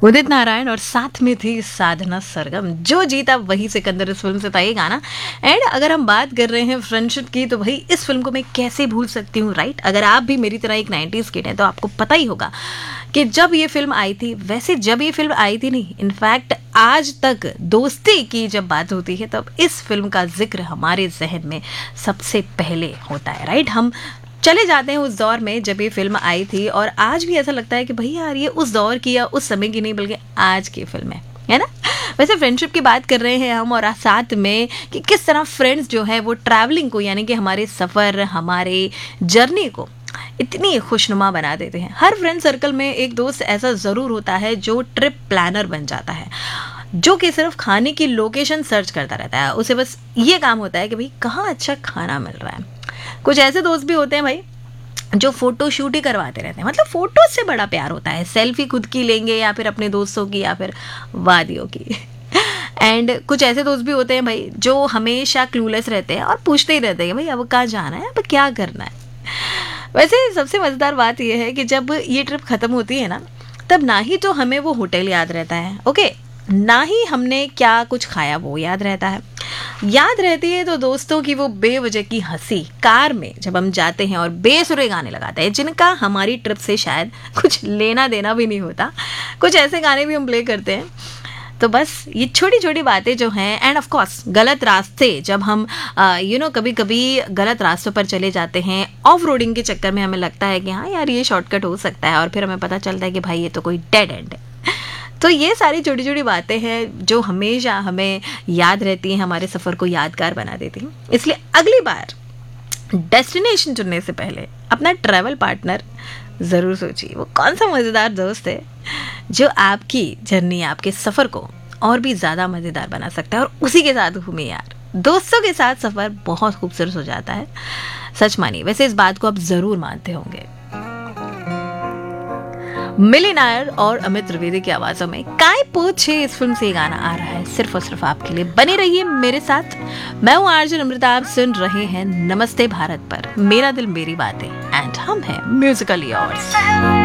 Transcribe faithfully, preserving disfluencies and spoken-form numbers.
उदित नारायण और साथ में थी साधना सरगम। जो जीता वही सिकंदर इस फिल्म से था ये गाना। एंड अगर हम बात कर रहे हैं फ्रेंडशिप की तो भाई इस फिल्म को मैं कैसे भूल सकती हूँ, राइट। अगर आप भी मेरी तरह एक नाइन्टीज किड हैं तो आपको पता ही होगा कि जब ये फिल्म आई थी, वैसे जब ये फिल्म आई थी नहीं, इनफैक्ट आज तक दोस्ती की जब बात होती है तब इस फिल्म का जिक्र हमारे जहन में सबसे पहले होता है, राइट। हम चले जाते हैं उस दौर में जब ये फिल्म आई थी और आज भी ऐसा लगता है कि भाई यार ये उस दौर की या उस समय की नहीं बल्कि आज की फिल्म है, है ना। वैसे फ्रेंडशिप की बात कर रहे हैं हम और साथ में कि किस तरह फ्रेंड्स जो है वो ट्रैवलिंग को यानी कि हमारे सफ़र, हमारे जर्नी को इतनी खुशनुमा बना देते हैं। हर फ्रेंड सर्कल में एक दोस्त ऐसा ज़रूर होता है जो ट्रिप प्लानर बन जाता है, जो कि सिर्फ खाने की लोकेशन सर्च करता रहता है। उसे बस ये काम होता है कि भाई कहाँ अच्छा खाना मिल रहा है। कुछ ऐसे दोस्त भी होते हैं भाई जो फोटो शूट ही करवाते रहते हैं, मतलब फोटो से बड़ा प्यार होता है। सेल्फी खुद की लेंगे या फिर अपने दोस्तों की या फिर वादियों की। एंड कुछ ऐसे दोस्त भी होते हैं भाई जो हमेशा क्लूलेस रहते हैं और पूछते ही रहते हैं भाई अब कहाँ जाना है, अब क्या करना है। वैसे सबसे मज़ेदार बात यह है कि जब ये ट्रिप ख़त्म होती है ना, तब ना ही तो हमें वो होटल याद रहता है, ओके, ना ही हमने क्या कुछ खाया वो याद रहता है। याद रहती है तो दोस्तों की वो बेवजह की हंसी कार में जब हम जाते हैं और बेसुरे गाने लगाते हैं जिनका हमारी ट्रिप से शायद कुछ लेना देना भी नहीं होता। कुछ ऐसे गाने भी हम प्ले करते हैं। तो बस ये छोटी छोटी बातें जो हैं, एंड ऑफ कोर्स गलत रास्ते जब हम यू नो कभी कभी गलत रास्तों पर चले जाते हैं, ऑफ रोडिंग के चक्कर में हमें लगता है कि हाँ यार ये शॉर्टकट हो सकता है और फिर हमें पता चलता है कि भाई ये तो कोई डेड एंड है। तो ये सारी छोटी छोटी बातें हैं जो हमेशा हमें याद रहती हैं, हमारे सफ़र को यादगार बना देती हैं। इसलिए अगली बार डेस्टिनेशन चुनने से पहले अपना ट्रैवल पार्टनर ज़रूर सोचिए वो कौन सा मज़ेदार दोस्त है जो आपकी जर्नी, आपके सफ़र को और भी ज़्यादा मज़ेदार बना सकता है। और उसी के साथ घूमिए यार, दोस्तों के साथ सफ़र बहुत खूबसूरत हो जाता है, सच मानिए। वैसे इस बात को आप ज़रूर मानते होंगे। मिली नायर और अमित त्रिवेदी की आवाजों में काय पूछे इस फिल्म से गाना आ रहा है सिर्फ और सिर्फ आपके लिए। बने रहिए मेरे साथ। मैं हूँ आरजे अमृता, आप सुन रहे हैं नमस्ते भारत पर मेरा दिल मेरी बातें एंड हम हैं म्यूजिकल योर्स।